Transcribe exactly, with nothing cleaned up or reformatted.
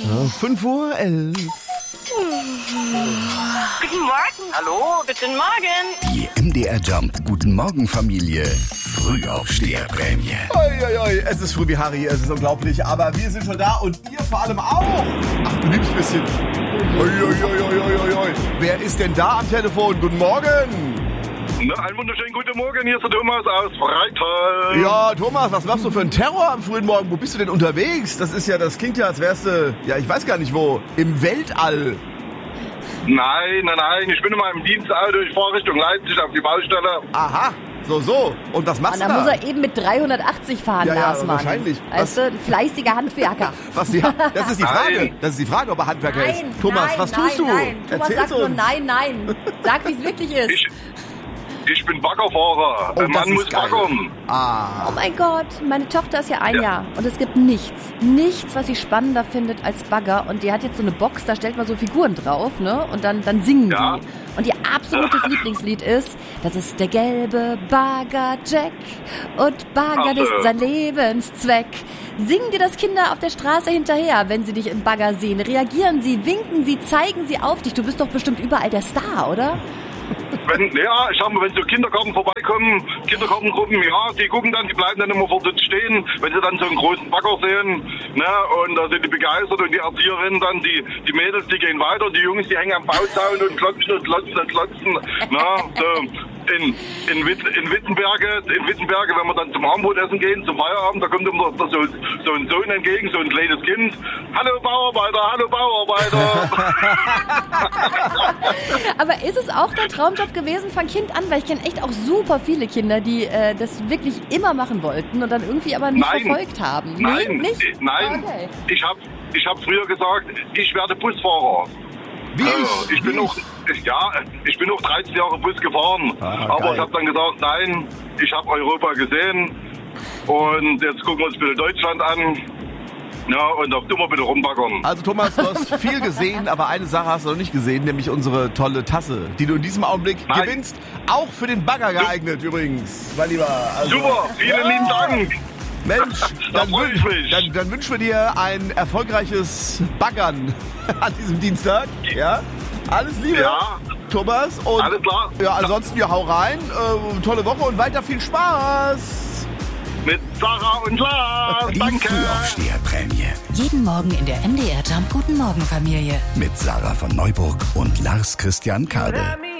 fünf Uhr elf. Guten Morgen. Hallo, guten Morgen. Die M D R Jump Guten Morgen Familie Frühaufsteherprämie. Oi, oi, oi, es ist früh wie Harry, es ist unglaublich, aber wir sind schon da und ihr vor allem auch. Ach, du liebst ein bisschen. Oi, oi, oi, oi, oi, oi. Wer ist denn da am Telefon? Guten Morgen. Na, einen wunderschönen guten Morgen, hier ist der Thomas aus Freital. Ja, Thomas, was machst du für einen Terror am frühen Morgen? Wo bist du denn unterwegs? Das ist ja, das klingt ja, als wärst du, ja, ich weiß gar nicht wo, im Weltall. Nein, nein, nein, ich bin in meinem Dienstauto, ich fahre Richtung Leipzig auf die Baustelle. Aha, so, so. Und was machst Und du dann da? muss er eben mit dreihundertachtzig fahren, Ja, ja, Lars, Mann. wahrscheinlich. Weißt du, ein fleißiger Handwerker. Was, ja, das ist die Frage. Nein. Das ist die Frage, ob er Handwerker Nein, ist. Thomas, nein, was nein, tust du? nein. Thomas Erzähl's sagt nur uns. nein, nein. Sag, wie es wirklich ist. Ich, ich bin Baggerfahrer. Oh, Ein das Mann ist muss geil. baggern. Ah. Oh mein Gott, meine Tochter ist ja ein Ja. Jahr und es gibt nichts, nichts, was sie spannender findet als Bagger. Und die hat jetzt so eine Box, da stellt man so Figuren drauf, ne? Und dann, dann singen Ja. die. Und ihr absolutes Lieblingslied ist, das ist der gelbe Bagger Jack und Bagger Ach, ist äh. sein Lebenszweck. Singen dir das Kinder auf der Straße hinterher, wenn sie dich im Bagger sehen? Reagieren sie, winken sie, zeigen sie auf dich? Du bist doch bestimmt überall der Star, oder? Wenn, ja, ich sag mal, wenn so Kindergarten vorbeikommen, Kindergartengruppen, ja, die gucken dann, die bleiben dann immer vor dort stehen, wenn sie dann so einen großen Bagger sehen, ne, und da sind die begeistert und die Erzieherinnen dann, die, die Mädels, die gehen weiter, die Jungs, die hängen am Bauzaun und klotzen und klotzen und klotzen, ne, so. In, in, Witt, in Wittenberge, in Wittenberge, wenn wir dann zum Abendbrotessen gehen, zum Feierabend, da kommt immer so, so ein Sohn entgegen, so ein kleines Kind. Hallo Bauarbeiter, hallo Bauarbeiter. Aber ist es auch der Traumjob gewesen von Kind an? Weil ich kenne echt auch super viele Kinder, die äh, das wirklich immer machen wollten und dann irgendwie aber nicht Nein. verfolgt haben. Nein, Nee, nicht? äh, nein. Okay. Ich habe ich hab früher gesagt, ich werde Busfahrer. Wie Also, ich? ich bin Wie noch, ich, ja, ich bin noch dreizehn Jahre Bus gefahren. Ah, aber geil. ich habe dann gesagt, nein, ich habe Europa gesehen und jetzt gucken wir uns bitte Deutschland an. Ja, und auf dummer bitte rumbaggern. Also Thomas, du hast viel gesehen, aber eine Sache hast du noch nicht gesehen, nämlich unsere tolle Tasse, die du in diesem Augenblick Nein. gewinnst. Auch für den Bagger geeignet übrigens, mein Lieber. Also, Super, vielen ja. lieben Dank. Mensch, Da dann, freu ich mich. dann, dann wünschen wir dir ein erfolgreiches Baggern an diesem Dienstag. Ja, alles Liebe, Ja. Thomas. Und Alles klar. ja, ansonsten ja, hau rein. Äh, tolle Woche und weiter viel Spaß. Mit Sarah und Lars. Die Danke. Frühaufsteherprämie Jeden Morgen in der M D R Jump Guten Morgen Familie. mit Sarah von Neuburg und Lars Christian Kade.